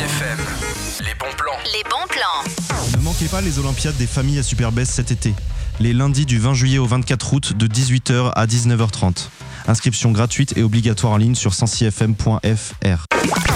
FM, les bons plans. Les bons plans. Ne manquez pas les Olympiades des familles à Superbest cet été. Les lundis du 20 juillet au 24 août de 18h à 19h30. Inscription gratuite et obligatoire en ligne sur 106fm.fr.